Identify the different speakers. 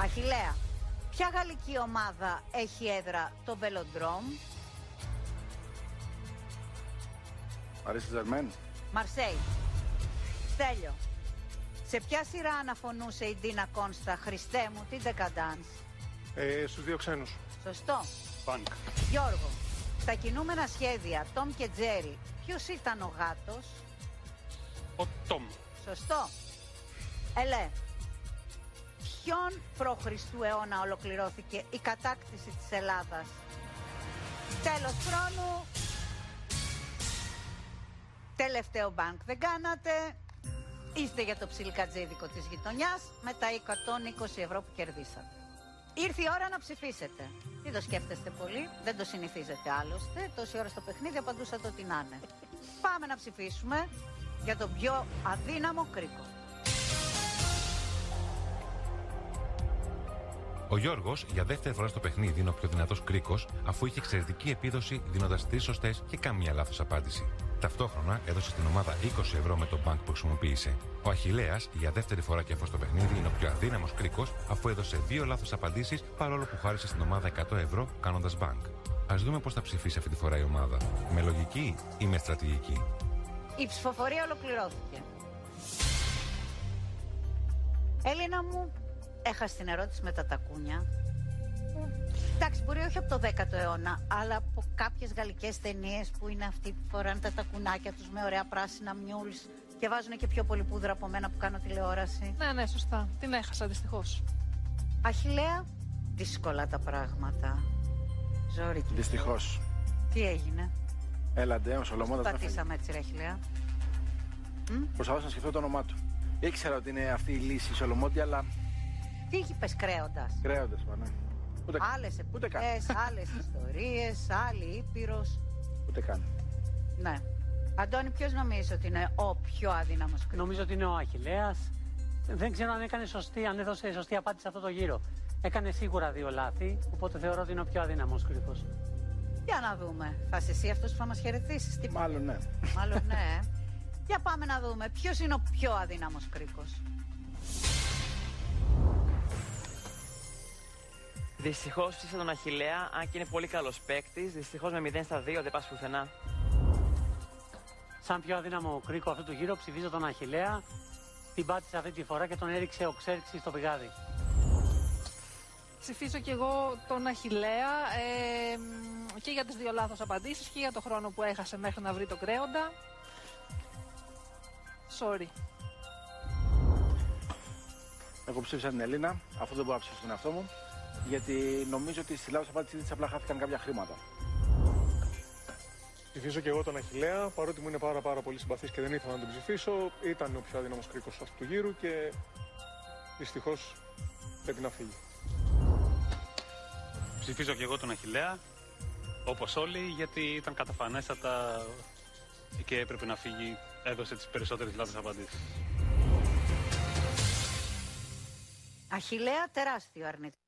Speaker 1: Αχιλλέα, ποια γαλλική ομάδα έχει έδρα το Velodrome?
Speaker 2: Paris Saint-Germain.
Speaker 1: Μαρσέη. Στέλιο, σε ποια σειρά αναφωνούσε η Ντίνα Κόνστα, Χριστέ μου, την Decadence?
Speaker 3: Στους δύο ξένους.
Speaker 1: Σωστό.
Speaker 3: Πανκ.
Speaker 1: Γιώργο, στα κινούμενα σχέδια Τόμ και Τζέρι, ποιος ήταν ο γάτος?
Speaker 3: Ο Τόμ.
Speaker 1: Σωστό. Ελέ, ποιον π.Χ. αιώνα ολοκληρώθηκε η κατάκτηση της Ελλάδας? Τέλος χρόνου. Τελευταίο μπανκ δεν κάνατε. Είστε για το ψιλικατζίδικο της γειτονιάς με τα 120 ευρώ που κερδίσατε. Ήρθε η ώρα να ψηφίσετε. Μην το σκέφτεστε πολύ, δεν το συνηθίζετε άλλωστε. Τόση ώρα στο παιχνίδι απαντούσατε ότι να είναι. Πάμε να ψηφίσουμε για τον πιο αδύναμο κρίκο.
Speaker 4: Ο Γιώργος για δεύτερη φορά στο παιχνίδι είναι ο πιο δυνατός κρίκος, αφού είχε εξαιρετική επίδοση δίνοντας 3 σωστές και καμία λάθος απάντηση. Ταυτόχρονα έδωσε στην ομάδα 20 ευρώ με το bank που χρησιμοποίησε. Ο Αχιλλέας για δεύτερη φορά και αυτό στο παιχνίδι είναι ο πιο αδύναμος κρίκος, αφού έδωσε 2 λάθος απαντήσεις παρόλο που χάρισε στην ομάδα 100 ευρώ κάνοντας bank. Ας δούμε πώς θα ψηφίσει αυτή τη φορά η ομάδα. Με λογική ή με στρατηγική?
Speaker 1: Η ψηφοφορία ολοκληρώθηκε. Έλληνα μου, έχασε την ερώτηση με τα τακούνια. Εντάξει, μπορεί όχι από το 10ο αιώνα, αλλά από κάποιες γαλλικές ταινίες που είναι αυτοί που φοράνε τα τακουνάκια τους με ωραία πράσινα μιούλς και βάζουν και πιο πολύ πούδρα από μένα που κάνω τηλεόραση.
Speaker 5: Ναι, σωστά. Την έχασα δυστυχώς.
Speaker 1: Αχιλλέα, δύσκολα τα πράγματα. Ζόρικη.
Speaker 2: Δυστυχώς.
Speaker 1: Τι έγινε?
Speaker 2: Έλαντε, ο Σολομώντας.
Speaker 1: Πατήσαμε έτσι, ρε Αχιλλέα.
Speaker 2: Προσπαθώ να σκεφτώ το όνομά του. Ήξερα ότι είναι αυτή η λύση η Σολομόντι, αλλά.
Speaker 1: Τι είπες, κρέοντας?
Speaker 2: Κρέοντας, ναι.
Speaker 1: Άλλες εποχές, άλλες ιστορίες, άλλη Ήπειρος.
Speaker 2: Ούτε καν.
Speaker 1: Ναι. Αντώνη, ποιος νομίζει ότι είναι ο πιο αδύναμος κρίκος?
Speaker 6: Νομίζω ότι είναι ο Αχιλλέας. Δεν ξέρω αν έκανε σωστή, αν έδωσε σωστή απάντηση σε αυτό το γύρο. Έκανε σίγουρα 2 λάθη, οπότε θεωρώ ότι είναι ο πιο αδύναμος κρίκος.
Speaker 1: Για να δούμε. Θα είσαι εσύ αυτός που θα μας χαιρετήσεις?
Speaker 2: Μάλλον ναι.
Speaker 1: Μάλλον ναι. Για πάμε να δούμε. Ποιος είναι ο πιο αδύναμος κρίκος?
Speaker 7: Δυστυχώς ψήφισα τον Αχιλλέα, αν και είναι πολύ καλός παίκτης. Δυστυχώς με 0-2 δεν πας πουθενά.
Speaker 6: Σαν πιο αδύναμο κρίκο αυτού του γύρου ψηφίζω τον Αχιλλέα. Την πάτησε αυτή τη φορά και τον έριξε ο Ξέρξης στο πηγάδι.
Speaker 5: Ψηφίζω κι εγώ τον Αχιλλέα και για τις 2 λάθος απαντήσεις και για το χρόνο που έχασε μέχρι να βρει το κρέοντα. Sorry.
Speaker 2: Εγώ ψήφισα την Ελίνα, αφού δεν μπορώ να ψηφίσω τον εαυτό μου, γιατί νομίζω ότι στη λάθος απάντησή της απλά χάθηκαν κάποια χρήματα.
Speaker 3: Ψηφίζω και εγώ τον Αχιλλέα, παρότι μου είναι πάρα πολύ συμπαθής και δεν ήθελα να τον ψηφίσω. Ήταν ο πιο αδύναμος κρίκος αυτού του γύρου και δυστυχώς πρέπει να φύγει.
Speaker 8: Ψηφίζω και εγώ τον Αχιλλέα, όπως όλοι, γιατί ήταν καταφανέστατα και έπρεπε να φύγει. Έδωσε τις περισσότερες λάθος απαντήσεις.
Speaker 1: Αχιλλέα, τεράστιο αρνητικό.